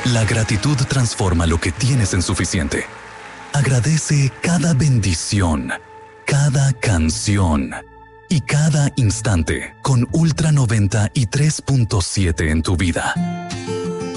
La gratitud transforma lo que tienes en suficiente. Agradece cada bendición, cada canción y cada instante con Ultra 90 y 3.7 en tu vida.